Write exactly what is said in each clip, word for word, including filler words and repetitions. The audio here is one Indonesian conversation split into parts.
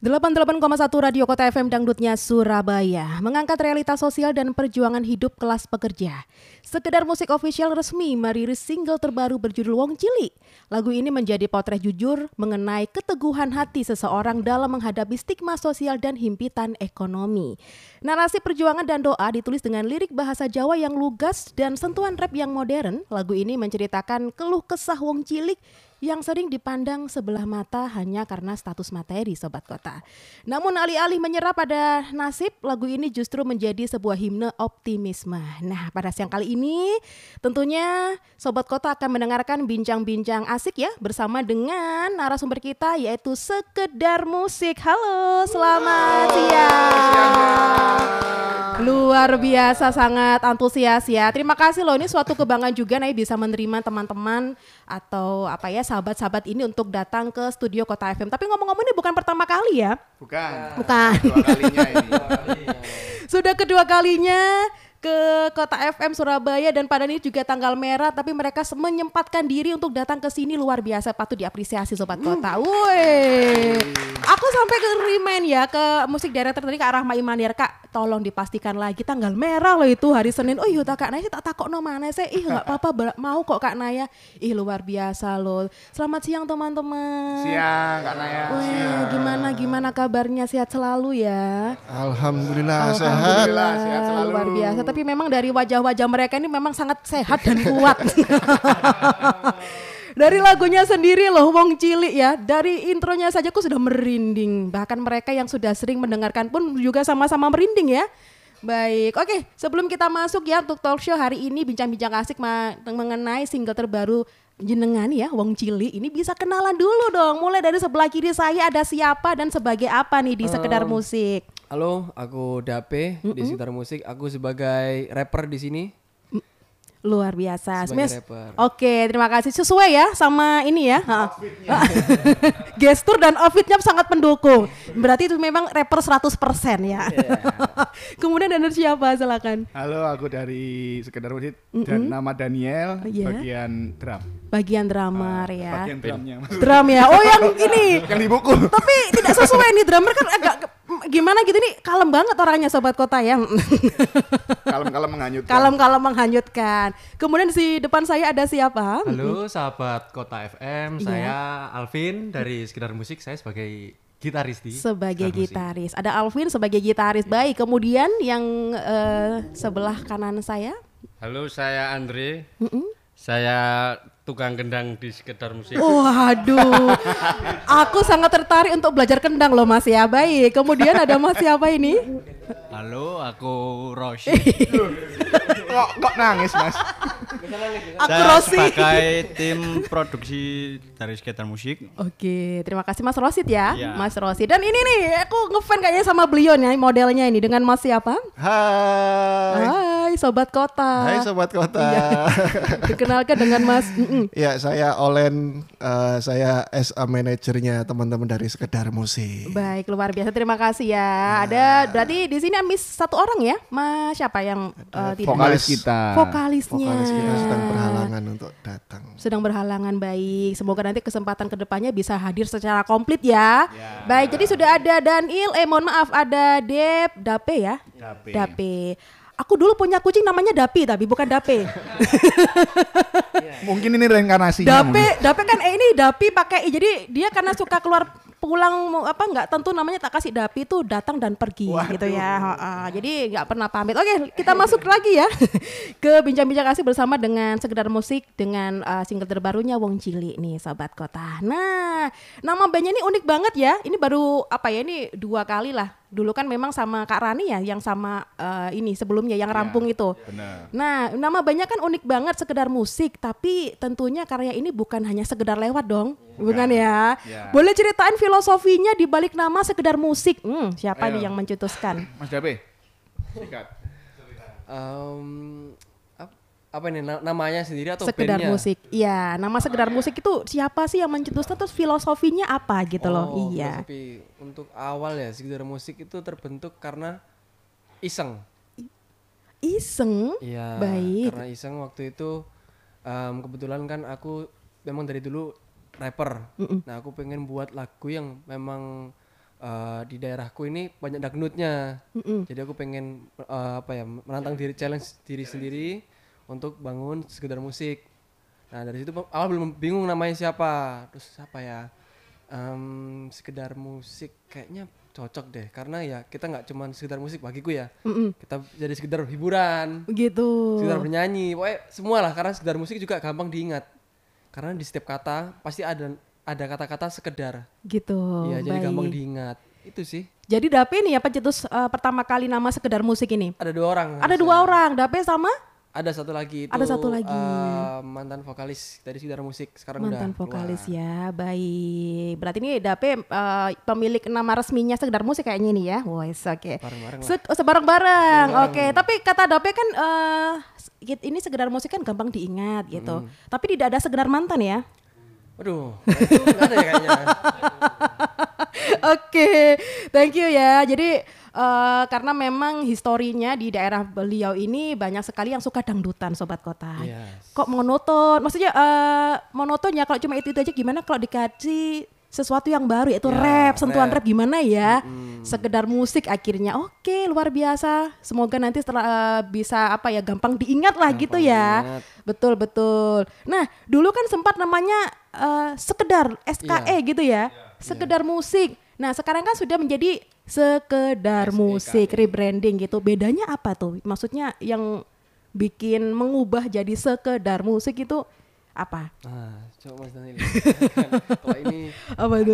delapan puluh delapan koma satu Radio Kota F M Dangdutnya Surabaya mengangkat realitas sosial dan perjuangan hidup kelas pekerja. Sekedar Musik Official resmi merilis single terbaru berjudul Wong Cilik. Lagu ini menjadi potret jujur mengenai keteguhan hati seseorang dalam menghadapi stigma sosial dan himpitan ekonomi. Narasi perjuangan dan doa ditulis dengan lirik bahasa Jawa yang lugas dan sentuhan rap yang modern. Lagu ini menceritakan keluh kesah Wong Cilik yang sering dipandang sebelah mata hanya karena status materi, Sobat Kota. Namun alih-alih menyerah pada nasib, lagu ini justru menjadi sebuah himne optimisme. Nah, pada siang kali ini tentunya Sobat Kota akan mendengarkan bincang-bincang asik ya bersama dengan narasumber kita yaitu Sekedar Musik. Halo, selamat siang. Luar biasa, sangat antusias ya. Terima kasih loh, ini suatu kebanggaan juga nih bisa menerima teman-teman atau apa ya sahabat-sahabat ini untuk datang ke studio Kota F M. Tapi ngomong-ngomong ini bukan pertama kali ya? Bukan. Bukan. Kedua kalinya ini. Sudah kedua kalinya ke Kota F M Surabaya dan pada ini juga tanggal merah, tapi mereka menyempatkan diri untuk datang ke sini, luar biasa, patut diapresiasi Sobat Kota. Woi, aku sampai ke remind ya ke musik director tadi Kak Rahma Imaniar, Kak tolong dipastikan lagi tanggal merah loh itu hari Senin. Oh iya Kak Naya tak takut no mana saya, ih nggak apa-apa mau kok Kak Naya. Ih luar biasa loh. Selamat siang teman-teman. Siang Kak Naya. Wah, gimana gimana kabarnya, sehat selalu ya? Alhamdulillah, Alhamdulillah sehat. Sehat selalu. Luar biasa. Tapi memang dari wajah-wajah mereka ini memang sangat sehat dan kuat. Dari lagunya sendiri loh, Wong Cilik ya. Dari intronya saja aku sudah merinding. Bahkan mereka yang sudah sering mendengarkan pun juga sama-sama merinding ya. Baik, oke, sebelum kita masuk ya untuk talk show hari ini bincang-bincang asik ma- mengenai single terbaru jenengan ya, Wong Cilik. Ini bisa kenalan dulu dong. Mulai dari sebelah kiri saya ada siapa dan sebagai apa nih di Sekedar Musik. Halo, aku Dape Mm-mm. di Sekitar Musik. Aku sebagai rapper di sini. Luar biasa. Sebagai Mes- rapper. Oke, terima kasih. Sesuai ya sama ini ya. Gestur dan outfitnya sangat mendukung. Berarti itu memang rapper seratus persen ya. Yeah. Kemudian dari siapa? Silakan. Halo, aku dari Sekedar Musik Mm-mm. dan nama Daniel, Iya. bagian drum. Bagian drummer ya. Bagian drumnya. Drum ya. Oh yang ini. Yang di buku. Tapi tidak sesuai nih, drummer kan agak gimana gitu nih, kalem banget orangnya Sobat Kota ya. Kalem-kalem menghanyutkan. Kalem-kalem menghanyutkan. Kemudian di depan saya ada siapa? Halo sahabat Kota F M, Iya. saya Alvin dari Sekedar Musik, saya sebagai gitaris di Sebagai Sekedar Musik. gitaris. Ada Alvin sebagai gitaris. Baik, kemudian yang eh, sebelah kanan saya. Halo, saya Andre. Mm-mm. Saya tukang gendang di Sekedar Musik. Waduh, aku sangat tertarik untuk belajar kendang loh Mas ya. Baik, kemudian ada Mas siapa ini? Halo, aku Roshi. Kok kok nangis, Mas? Aku Saya Rosi. sebagai tim produksi dari Sekedar Musik. Oke, terima kasih Mas Rosid ya, Iya. Mas Rosid. Dan ini nih, aku ngefan kayaknya sama beliau nih, modelnya ini dengan Mas siapa? Hai. Hai, Sobat Kota. Hai Sobat Kota. Iya. Dikenalkan dengan Mas. Mm-mm. Ya, saya Olen, eh, saya S A manajernya teman-teman dari Sekedar Musik. Baik, luar biasa. Terima kasih ya. Ada berarti di sini miss satu orang ya, Mas siapa yang eh, tidak? Vokalis kita. Vokalisnya. Vokalis kita sedang berhalangan untuk datang. Sedang berhalangan, baik. Semoga nanti kesempatan kedepannya bisa hadir secara komplit ya. Baik, jadi sudah ada Daniel, eh mohon maaf ada Dep, Dape ya. Dape. Dape. Aku dulu punya kucing namanya Dapi tapi bukan Dape. Mungkin ini reinkarnasinya. Dape, Dape kan eh ini Dapi pakai I. Jadi dia karena suka keluar pulang mau apa nggak tentu namanya tak kasih Dapi tuh datang dan pergi. Waduh. Gitu ya. Ha-ha. Jadi nggak pernah pamit. Oke, kita masuk lagi ya ke bincang-bincang asik bersama dengan Sekedar Musik dengan uh, single terbarunya Wong Cilik nih Sobat Kota. Nah, nama bandnya ini unik banget ya. Ini baru apa ya, ini dua kali lah. Dulu kan memang sama Kak Rani ya yang sama uh, ini sebelumnya yang rampung itu. Benar. Nah, nama bandnya kan unik banget, Sekedar Musik, tapi tentunya karya ini bukan hanya sekedar lewat dong, bukan ya? Ya. Boleh ceritain filosofinya di balik nama Sekedar Musik? Hmm, siapa Ayo. nih yang mencetuskan? Mas Dape. Sikat. Um, ap- apa ini na- namanya sendiri atau Sekedar bandnya? Musik. Iya, nama Sekedar Musik itu siapa sih yang mencetuskan, terus filosofinya apa gitu loh? Oh, Iya. filosofi. Untuk awal ya Sekitar Musik itu terbentuk karena iseng. Iseng. Iya. Baik. Karena iseng waktu itu um, kebetulan kan aku memang dari dulu rapper. Mm-mm. Nah aku pengen buat lagu yang memang uh, di daerahku ini banyak dangdutnya. Mm-mm. Jadi aku pengen uh, apa ya menantang diri, challenge diri sendiri untuk bangun sekedar musik. Nah dari situ awal belum bingung namanya siapa, terus apa ya um, sekedar musik kayaknya cocok deh karena ya kita nggak cuma sekedar musik bagiku ya, Mm-mm. kita jadi sekedar hiburan, Gitu. sekedar bernyanyi, pokoknya semua lah karena sekedar musik juga gampang diingat karena di setiap kata pasti ada ada kata-kata sekedar, Gitu. ya jadi baik. gampang diingat itu sih. Jadi Dape nih ya pencetus uh, pertama kali nama sekedar musik ini. Ada dua orang. Ada dua orang, Dape sama Ada satu lagi itu. Ada satu lagi. uh, mantan vokalis dari sekedar musik sekarang mantan udah vokalis keluar. ya. Baik. Berarti ini Dape uh, pemilik nama resminya sekedar musik kayaknya ini ya. Wes oke. Bareng-bareng lah. Se- oh, sebarang-bareng. Oke, tapi kata Dape kan uh, ini sekedar musik kan gampang diingat gitu. Hmm. Tapi tidak ada sekedar mantan ya. Waduh, itu nggak ada ya kayaknya. Oke, thank you ya. Jadi uh, karena memang historinya di daerah beliau ini banyak sekali yang suka dangdutan, Sobat Kota. Yes. Kok monoton? Maksudnya uh, monoton ya kalau cuma itu-itu aja gimana kalau dikasih sesuatu yang baru yaitu Ya, rap, sentuhan rap, rap. gimana ya? Mm. Sekedar musik akhirnya. Oke, luar biasa. Semoga nanti setelah uh, bisa apa ya gampang diingat lah Gampang gitu ya. diingat. Betul betul. Nah, dulu kan sempat namanya uh, sekedar S K E Iya. gitu ya. Sekedar musik. Nah, sekarang kan sudah menjadi sekedar musik, rebranding gitu. Bedanya apa tuh? Maksudnya yang bikin mengubah jadi sekedar musik itu apa? Ah, coba Mas Daniel. Kalau ini Apa itu?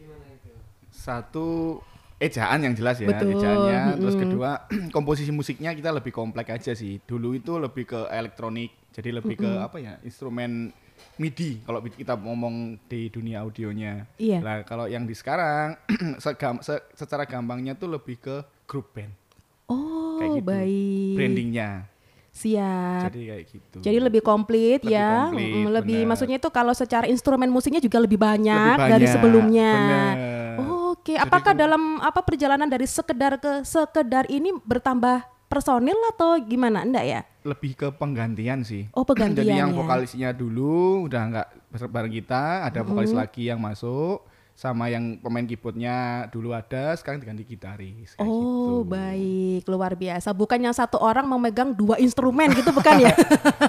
Satu ejaan yang jelas ya, Betul, ejaannya. Terus mm-mm. kedua komposisi musiknya kita lebih kompleks aja sih. Dulu itu lebih ke elektronik, jadi lebih ke apa ya instrumen MIDI kalau kita ngomong di dunia audionya. Iya. Nah kalau yang di sekarang segam- se- secara gampangnya tuh lebih ke grup band. Oh, Kayak gitu. baik. Brandingnya. Siap. Jadi kayak gitu. Jadi lebih komplit Lebih ya. komplit, Mm, lebih bener. maksudnya itu kalau secara instrumen musiknya juga lebih banyak, Lebih dari banyak, sebelumnya. bener. Oke, Jadi apakah kan- dalam apa perjalanan dari sekedar ke sekedar ini bertambah personil atau gimana? Enggak ya? Lebih ke penggantian sih. Oh, penggantian Jadi yang ya. vokalisnya dulu udah nggak bareng kita, ada vokalis lagi yang masuk, sama yang pemain keyboardnya dulu ada, sekarang diganti gitaris. Kayak Oh, gitu. baik, luar biasa. Bukan yang satu orang memegang dua instrumen gitu bukan ya?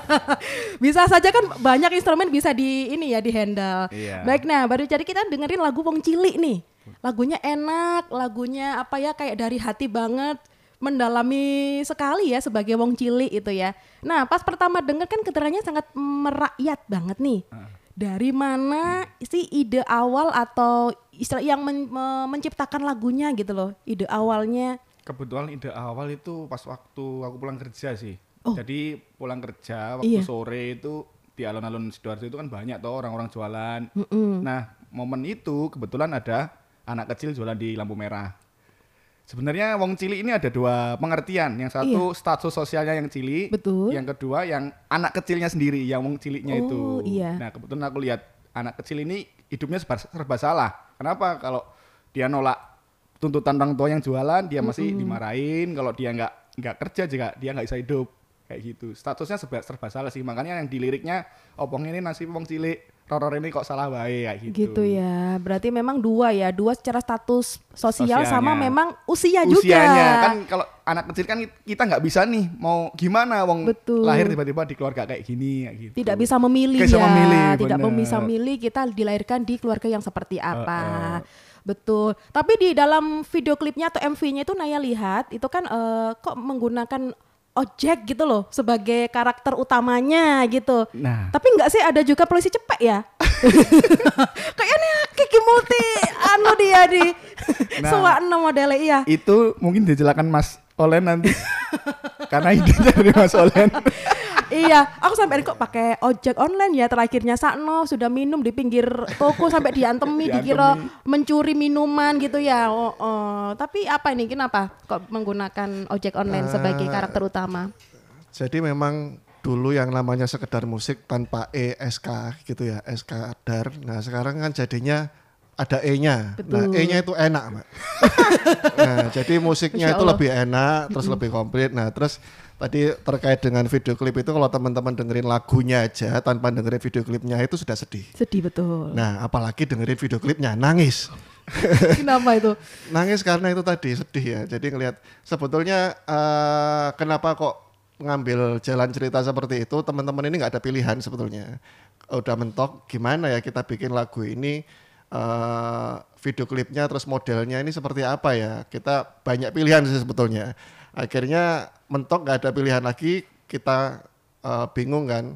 Bisa saja kan banyak instrumen bisa di ini ya di handle. Iya. Baik, nah baru jadi kita dengerin lagu Wong Cilik nih. Lagunya enak, lagunya apa ya kayak dari hati banget, mendalami sekali ya sebagai Wong Cilik itu ya. Nah, pas pertama denger kan kedengarannya sangat merakyat banget nih. Dari mana sih ide awal atau istilah yang men- me- menciptakan lagunya gitu loh, ide awalnya? Kebetulan ide awal itu pas waktu aku pulang kerja sih. Oh. Jadi pulang kerja waktu Iya. sore itu di alun-alun Sidoarjo itu kan banyak tuh orang-orang jualan. Mm-mm. Nah momen itu kebetulan ada anak kecil jualan di lampu merah. Sebenarnya Wong Cilik ini ada dua pengertian. Yang satu status sosialnya yang cilik, Iya. Betul. yang kedua yang anak kecilnya sendiri, yang Wong Ciliknya Oh, itu. iya. Nah kebetulan aku lihat anak kecil ini hidupnya serba, serba salah. Kenapa? Kalau dia nolak tuntutan orang tua yang jualan, dia masih dimarahin. Kalau dia nggak nggak kerja juga dia nggak bisa hidup kayak gitu. Statusnya serba, serba salah sih. Makanya yang di liriknya opong ini nasib Wong Cilik, roror ini kok salah bae kayak gitu. Gitu ya. Berarti memang dua ya, dua secara status sosial Sosialnya. sama memang usia juga. Usianya kan kalau anak kecil kan kita nggak bisa nih mau gimana wong Betul. lahir tiba-tiba di keluarga kayak gini kayak gitu. Tidak bisa memilih Nggak bisa ya, memilih, tidak bener. bisa memilih kita dilahirkan di keluarga yang seperti apa. Uh-uh. Betul. Tapi di dalam video klipnya atau M V-nya itu Naya lihat itu kan eh, kok menggunakan ojek gitu loh sebagai karakter utamanya gitu. Nah. Tapi enggak sih ada juga polisi cepet ya? Kayaknya Kiki Multi anu dia di Nah. Sewakno modelnya iya. Itu mungkin dijelaskan Mas Olen nanti. Karena ide dari Mas Olen. Iya, aku sampai kok pakai ojek online ya terakhirnya sakno sudah minum di pinggir toko sampai diantemi dikira mencuri minuman gitu ya. Oh, oh. Tapi apa ini kenapa kok menggunakan ojek online sebagai karakter utama? Jadi memang dulu yang namanya sekedar musik tanpa E S K gitu ya, eskadar. Nah sekarang kan jadinya ada E-nya. Nah Betul. E-nya itu enak, Mbak. Nah jadi musiknya Masya itu Allah. lebih enak, terus lebih komplit. Nah terus tadi terkait dengan video klip itu kalau teman-teman dengerin lagunya aja tanpa dengerin video klipnya itu sudah sedih. Sedih betul. Nah apalagi dengerin video klipnya nangis. Kenapa itu? Nangis karena itu tadi sedih ya. Jadi ngelihat sebetulnya uh, kenapa kok ngambil jalan cerita seperti itu, teman-teman ini nggak ada pilihan sebetulnya. Udah mentok gimana ya kita bikin lagu ini, uh, video klipnya terus modelnya ini seperti apa ya. Kita banyak pilihan sih sebetulnya. Akhirnya mentok nggak ada pilihan lagi, kita uh, bingung kan.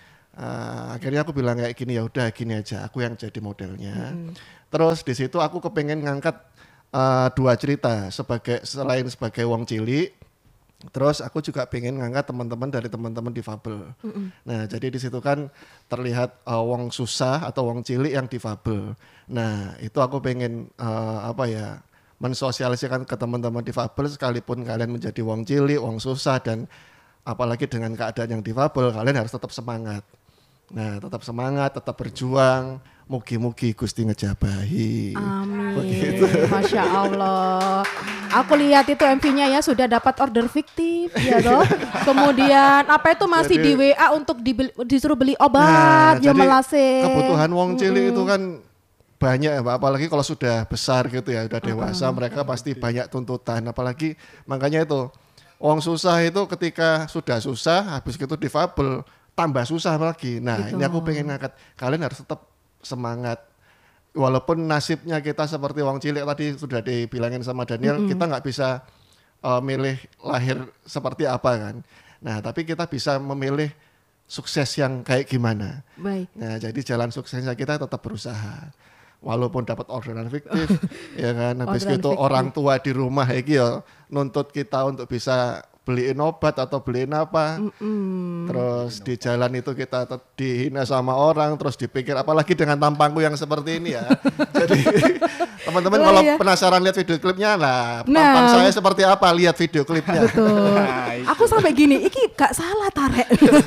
Uh, akhirnya aku bilang kayak gini, ya udah gini aja, aku yang jadi modelnya. Hmm. Terus di situ aku kepengen ngangkat uh, dua cerita sebagai selain sebagai wong cilik. Terus aku juga pengen ngangkat teman-teman dari teman-teman difabel. Mm-hmm. Nah, jadi di situ kan terlihat uh, wong susah atau wong cilik yang difabel. Nah, itu aku pengen uh, apa ya, mensosialisasikan ke teman-teman difabel sekalipun kalian menjadi wong cilik, wong susah dan apalagi dengan keadaan yang difabel, kalian harus tetap semangat. Nah, tetap semangat, tetap berjuang. Mugi-mugi Gusti ngejabahi. Amin. Begitu. Masya Allah. Aku lihat itu M V-nya ya sudah dapat order fiktif ya toh. Kemudian apa itu masih jadi, di W A untuk dibeli, disuruh beli obat, nah, ya melase. Kebutuhan wong cilik mm. itu kan banyak ya Mbak, apalagi kalau sudah besar gitu ya, sudah dewasa, uh-huh. mereka pasti banyak tuntutan, apalagi makanya itu wong susah itu ketika sudah susah habis gitu difabel tambah susah lagi. Nah, gitu. Ini aku pengen ngangkat kalian harus tetap semangat walaupun nasibnya kita seperti wong cilik tadi sudah dibilangin sama Daniel, mm-hmm. kita nggak bisa uh, milih lahir seperti apa kan. Nah tapi kita bisa memilih sukses yang kayak gimana. Baik. Nah jadi jalan suksesnya kita tetap berusaha walaupun dapat orderan fiktif ya kan. Habis gitu orang tua di rumah iki ya nuntut kita untuk bisa beliin obat atau beliin apa, mm-mm. terus di jalan itu kita t- dihina sama orang, terus dipikir apalagi dengan tampangku yang seperti ini ya. Jadi teman-teman oh, kalau iya. penasaran lihat video klipnya, nah, nah tampang saya seperti apa, lihat video klipnya. Betul. Aku sampai gini, iki gak salah Tarek.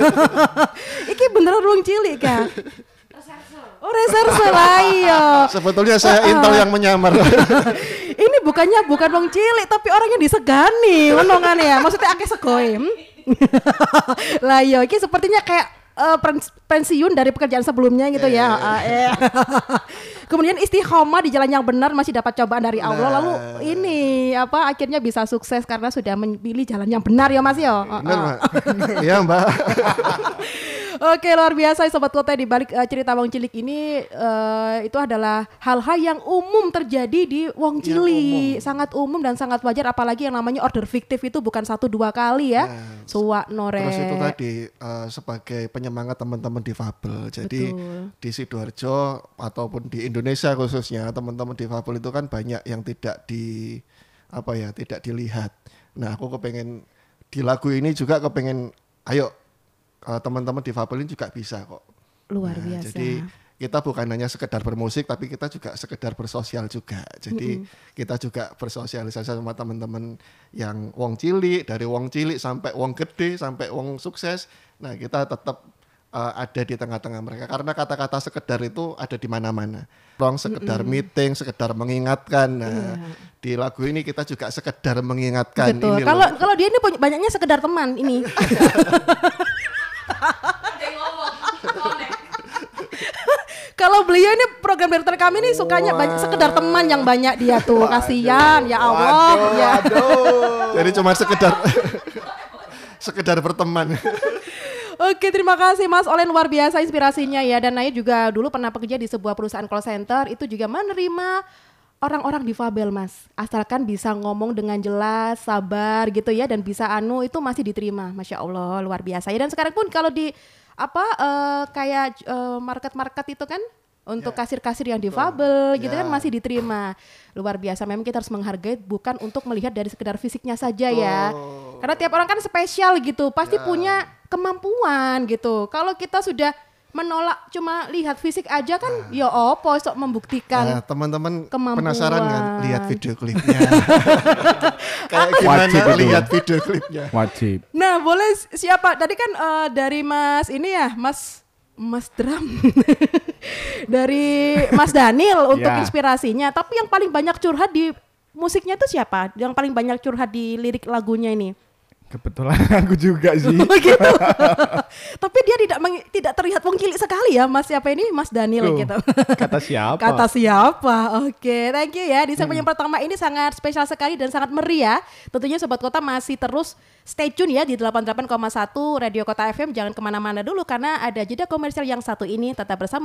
Iki beneran ruang cilik kan. Oh reserse lah iya. Sebetulnya saya uh, intel yang menyamar. Ini bukannya bukan wong cilik tapi orang yang disegani, menongan ya. Maksudnya akeh segoe. Hmm? Lah iya, ini sepertinya kayak uh, pensiun dari pekerjaan sebelumnya gitu eh. ya. Uh, eh. Kemudian istiqomah di jalan yang benar, masih dapat cobaan dari Allah. Nah. Lalu ini apa akhirnya bisa sukses karena sudah memilih jalan yang benar ya Mas ya. Benar Mbak. Iya Mbak. Oke, luar biasa Sobat Kota. Di balik uh, cerita Wong Cilik ini uh, itu adalah hal-hal yang umum terjadi di Wong Cilik, umum. Sangat umum dan sangat wajar, apalagi yang namanya order fiktif itu bukan satu dua kali ya. Nah, Suwak nore. Terus itu tadi uh, sebagai penyemangat teman-teman difabel. Jadi betul. Di Sidoarjo ataupun di Indonesia khususnya teman-teman difabel itu kan banyak yang tidak di apa ya, tidak dilihat. Nah, aku kepengen di lagu ini juga kepengen ayo Uh, teman-teman difabel ini juga bisa kok. Luar nah, biasa. Jadi kita bukan hanya sekedar bermusik, tapi kita juga sekedar bersosial juga. Jadi mm-hmm. kita juga bersosialisasi sama teman-teman yang wong cilik, dari wong cilik sampai wong gede, sampai wong sukses. Nah kita tetap uh, ada di tengah-tengah mereka. Karena kata-kata sekedar itu ada di mana-mana. Ruang sekedar mm-hmm. meeting, sekedar mengingatkan. Nah yeah. di lagu ini kita juga sekedar mengingatkan. Betul. Kalau kalau dia ini banyaknya sekedar teman ini. Kalau beliau ini program director kami ini sukanya banyak sekedar teman yang banyak dia tuh. Kasihan ya Allah. Waduh, ya. Waduh. Jadi cuma sekedar sekedar berteman. Oke, terima kasih Mas Olen, luar biasa inspirasinya ya. Dan Naya juga dulu pernah bekerja di sebuah perusahaan call center, itu juga menerima orang-orang difabel Mas, asalkan bisa ngomong dengan jelas, sabar gitu ya, dan bisa anu itu masih diterima. Masya Allah, luar biasa ya. Dan sekarang pun kalau di apa uh, kayak uh, market-market itu kan untuk yeah. kasir-kasir yang difabel gitu yeah. kan masih diterima. Luar biasa, memang kita harus menghargai bukan untuk melihat dari sekedar fisiknya saja ya. Oh. Karena tiap orang kan spesial gitu, pasti yeah. punya kemampuan gitu. Kalau kita sudah menolak cuma lihat fisik aja kan, nah. ya opo sok membuktikan. Nah, teman-teman penasaran kan lihat video klipnya. Kayak gimana lihat video klipnya? Wajib. Nah, boleh siapa? Tadi kan uh, dari Mas ini ya, Mas Mas Drum. Dari Mas Daniel untuk yeah. inspirasinya. Tapi yang paling banyak curhat di musiknya itu siapa? Yang paling banyak curhat di lirik lagunya ini? Kebetulan aku juga sih. Begitu. Tapi dia tidak meng- tidak terlihat wong cilik sekali ya Mas siapa ini Mas Daniel Tuh, gitu. kata siapa? Kata siapa? Oke, thank you ya. Di segmen yang pertama ini sangat spesial sekali dan sangat meriah. Tentunya Sobat Kota masih terus stay tune ya di delapan puluh delapan koma satu Radio Kota F M. Jangan kemana-mana dulu karena ada jeda komersial yang satu ini. Tetap bersama